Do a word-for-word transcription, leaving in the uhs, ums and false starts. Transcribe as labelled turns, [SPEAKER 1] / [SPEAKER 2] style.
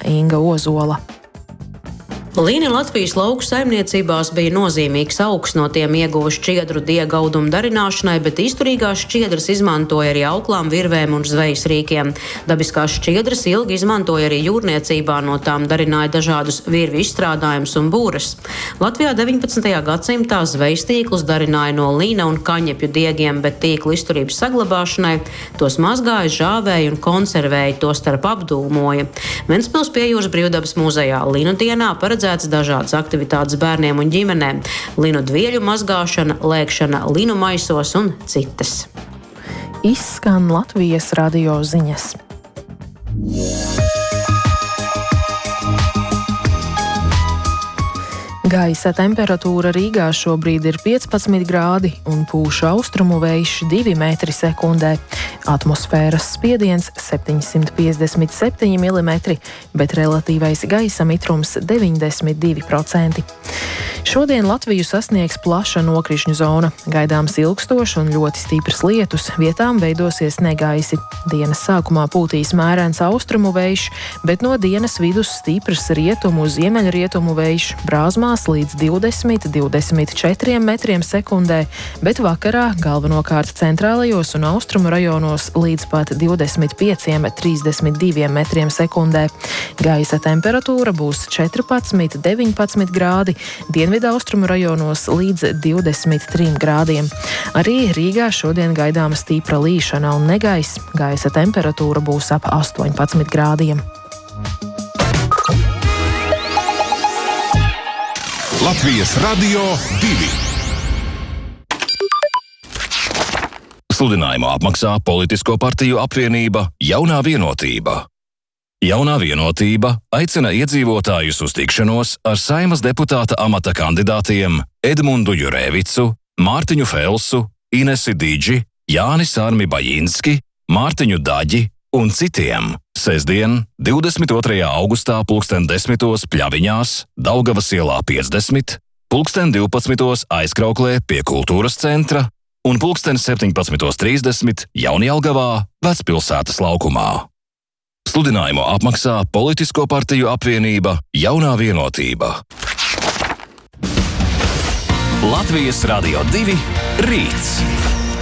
[SPEAKER 1] Inga Ozola.
[SPEAKER 2] Līni Latvijas lauku saimniecībās bija nozīmīgs augs, no tiem ieguva šķiedru diega audumu darināšanai, bet izturīgās šķiedras izmantoja arī auklām, virvēm un zvejas rīkiem. Dabiskās šķiedras ilgi izmantoja arī jūrniecībā, no tām darināja dažādus virvi izstrādājumus un būres. Latvijā deviņpadsmitajā gadsimtā zvejas tīklus darināja no līna un kaņepju diegiem, bet tīklu izturības saglabāšanai tos mazgāja, žāvēja un konservēja, tostarp apdūmoja. Ventspils Piejūras Brīvdabas muzejā Linu dienā paredzēja dažādas aktivitātes bērniem un ģimenēm – linu dvieļu mazgāšana, lēkšana linu maisos un citas.
[SPEAKER 1] Izskan Latvijas radio ziņas. Gaisa temperatūra Rīgā šobrīd ir piecpadsmit grādi un pūš austrumu vējš divi metri sekundē. Atmosfēras spiediens septiņsimt piecdesmit septiņi milimetri, bet relatīvais gaisa mitrums deviņdesmit divi procenti. Šodien Latviju sasniegs plaša nokrišņu zona. Gaidāms ilgstošs un ļoti stiprs lietus, vietām veidosies negaisi. Dienas sākumā pūtīs mērens austrumu vējš, bet no dienas vidus stiprs rietumu ziemeļrietumu vējš, brāzmās līdz divdesmit līdz divdesmit četriem metriem sekundē, bet vakarā galvenokārt centrālajos un austrumu rajonos līdz pat divdesmit pieciem līdz trīsdesmit diviem metriem sekundē. Gaisa temperatūra būs četrpadsmit līdz deviņpadsmit grādi, dienvidu austrumu rajonos līdz divdesmit trim grādiem. Arī Rīgā šodien gaidāma stipra līšana un negaiss. Gaisa temperatūra būs ap astoņpadsmit grādiem.
[SPEAKER 3] Latvijas radio divi. Sludinājumu apmaksā Politisko partiju apvienība Jaunā vienotība. Jaunā vienotība aicina iedzīvotājus uz tikšanos ar Saeimas deputāta amata kandidātiem Edmundu Jurēvicu, Mārtiņu Felsu, Inesi Didži, Jāni Sārmi Bajinski, Mārtiņu Daģi un citiem. Sestdien, divdesmit otrajā augustā pulksten desmitos Pļaviņās, Daugavas ielā piecdesmit, pulksten divpadsmitos Aizkrauklē pie Kultūras centra un pulksten septiņpadsmitos trīsdesmit Jaunjelgavā, Vecpilsētas laukumā. Sludinājumu apmaksā Politisko partiju apvienība Jaunā vienotība. Latvijas radio divi rīts.